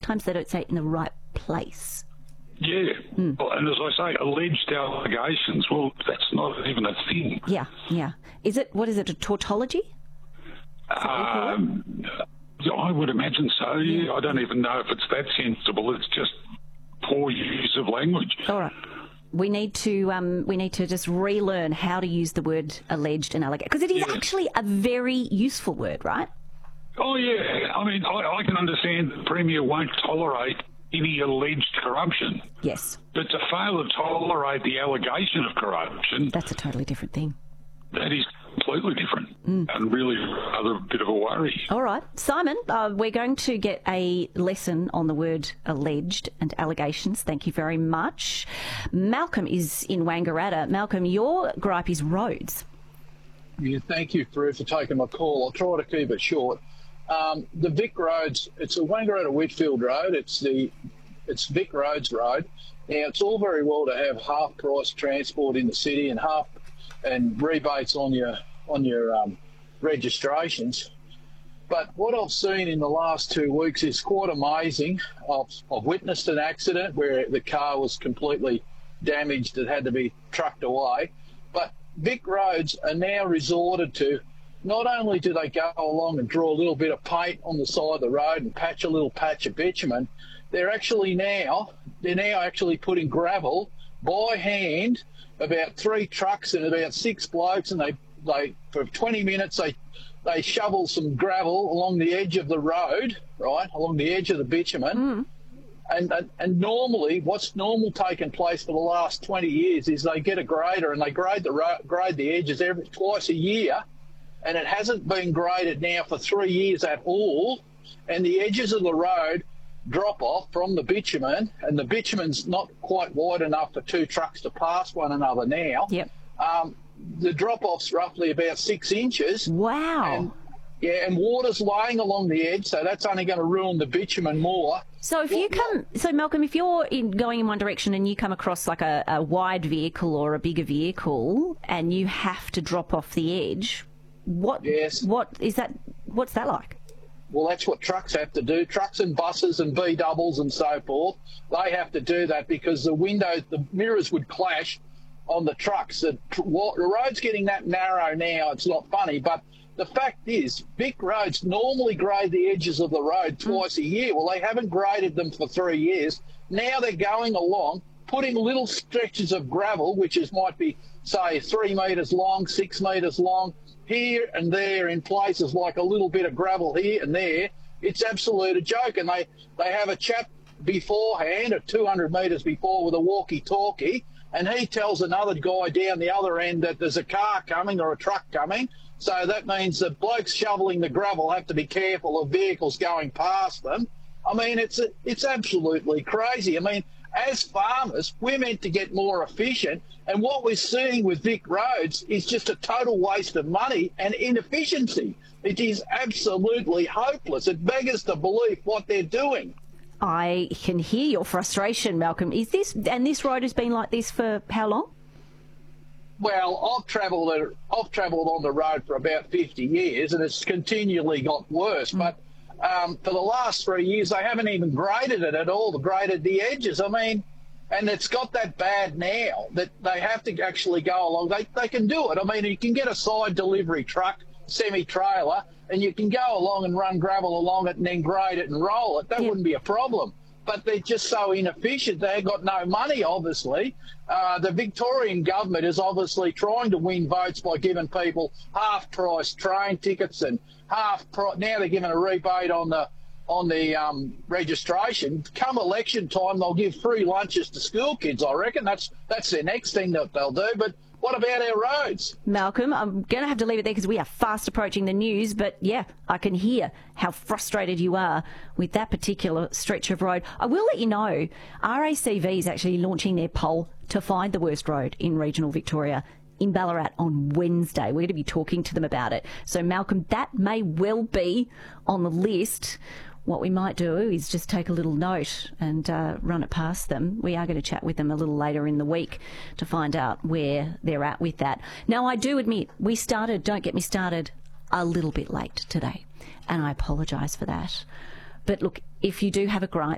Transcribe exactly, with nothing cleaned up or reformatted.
sometimes they don't say it in the right place. Yeah, Mm. well, and as I say, alleged allegations, well, that's not even a thing. Yeah, yeah. Is it, what is it, a tautology? Um, I would imagine so, yeah. I don't even know if it's that sensible. It's just poor use of language. All right. We need to um, we need to just relearn how to use the word alleged and alleged, because it is Yeah. actually a very useful word, right? Oh, yeah. I mean, I, I can understand the Premier won't tolerate any alleged corruption. Yes. But to fail to tolerate the allegation of corruption, That's a totally different thing. that is completely different Mm. and really rather a bit of a worry. All right. Simon, uh, we're going to get a lesson on the word alleged and allegations. Thank you very much. Malcolm is in Wangaratta. Malcolm, your gripe is roads. Yeah, thank you, Prue, for taking my call. I'll try to keep it short. Um, the Vic Roads, it's a Wangaratta Whitfield Road. It's the it's Vic Roads Road. Now, it's all very well to have half price transport in the city and half and rebates on your on your um, registrations. But what I've seen in the last two weeks is quite amazing. I've, I've witnessed an accident where the car was completely damaged. It had to be trucked away. But Vic Roads are now resorted to, not only do they go along and draw a little bit of paint on the side of the road and patch a little patch of bitumen, they're actually now, they're now actually putting gravel by hand, about three trucks and about six blokes, and they, they for twenty minutes, they they shovel some gravel along the edge of the road, right, along the edge of the bitumen. Mm. And, and and normally, what's normal taken place for the last twenty years is they get a grader and they grade the ro- grade the edges every twice a year, and it hasn't been graded now for three years at all, and the edges of the road drop off from the bitumen, and the bitumen's not quite wide enough for two trucks to pass one another now. Yep. Um, the drop-off's roughly about six inches. Wow. And, yeah, and water's laying along the edge, so that's only going to ruin the bitumen more. So if you come, so Malcolm, if you're in, going in one direction and you come across like a, a wide vehicle or a bigger vehicle, and you have to drop off the edge, what? Yes. What is that? What's that like? Well, that's what trucks have to do. Trucks and buses and B doubles and so forth, they have to do that because the windows, the mirrors would clash on the trucks. The, the road's getting that narrow now. It's not funny, but the fact is, Vic Roads normally grade the edges of the road twice a year. Well, they haven't graded them for three years. Now they're going along, putting little stretches of gravel, which is might be, say, three metres long, six metres long, here and there in places, like a little bit of gravel here and there. It's absolute a joke. And they, they have a chap beforehand, at two hundred metres before, with a walkie-talkie, and he tells another guy down the other end that there's a car coming or a truck coming. So that means the blokes shoveling the gravel have to be careful of vehicles going past them. I mean, it's it's absolutely crazy. I mean, as farmers, we're meant to get more efficient, and what we're seeing with Vic Roads is just a total waste of money and inefficiency. It is absolutely hopeless. It beggars the belief what they're doing. I can hear your frustration, Malcolm. Is this, and this road has been like this for how long? Well, I've travelled I've travelled on the road for about fifty years, and it's continually got worse. Mm. But um, for the last three years, they haven't even graded it at all. They graded the edges. I mean, and it's got that bad now that they have to actually go along. They they can do it. I mean, you can get a side delivery truck, semi-trailer, and you can go along and run gravel along it and then grade it and roll it. That yeah. wouldn't be a problem. But they're just so inefficient. They've got no money, obviously. Uh, the Victorian government is obviously trying to win votes by giving people half-price train tickets and half price. Now they're giving a rebate on the on the um, registration. Come election time, they'll give free lunches to school kids. I reckon that's that's their next thing that they'll do. But what about our roads? Malcolm, I'm going to have to leave it there because we are fast approaching the news. But, yeah, I can hear how frustrated you are with that particular stretch of road. I will let you know, R A C V is actually launching their poll to find the worst road in regional Victoria in Ballarat on Wednesday. We're going to be talking to them about it. So, Malcolm, that may well be on the list. What we might do is just take a little note and uh, run it past them. We are going to chat with them a little later in the week to find out where they're at with that. Now, I do admit, we started, don't get me started, a little bit late today, and I apologise for that. But look, if you do have a gripe,